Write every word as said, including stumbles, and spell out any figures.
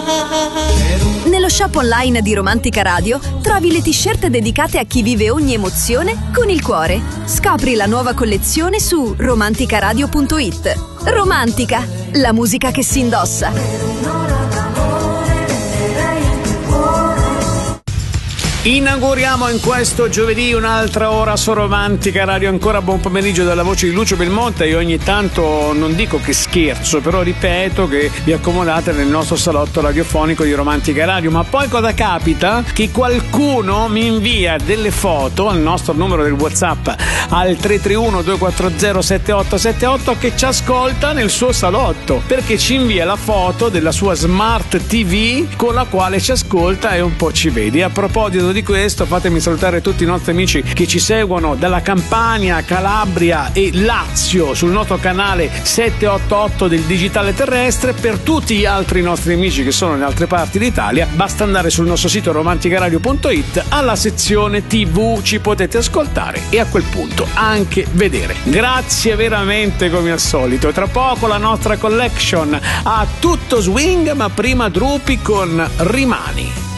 Nello shop online di Romantica Radio trovi le t-shirt dedicate a chi vive ogni emozione con il cuore. Scopri la nuova collezione su romanticaradio punto it. Romantica, la musica che si indossa. Inauguriamo in questo giovedì un'altra ora su Romantica Radio. Ancora buon pomeriggio dalla voce di Lucio Belmonte. Io ogni tanto non dico che scherzo, però ripeto che vi accomodate nel nostro salotto radiofonico di Romantica Radio. Ma poi cosa capita? Che qualcuno mi invia delle foto al nostro numero del WhatsApp al tre tre uno due quattro zero sette otto sette otto che ci ascolta nel suo salotto, perché ci invia la foto della sua Smart T V con la quale ci ascolta e un po' ci vede. A proposito di questo, fatemi salutare tutti i nostri amici che ci seguono dalla Campania, Calabria e Lazio sul nostro canale settecentottantotto del digitale terrestre. Per tutti gli altri nostri amici che sono in altre parti d'Italia basta andare sul nostro sito romanticaradio punto it, alla sezione tivù ci potete ascoltare e a quel punto anche vedere. Grazie veramente come al solito. Tra poco la nostra collection a tutto swing, ma prima Drupi con Rimani.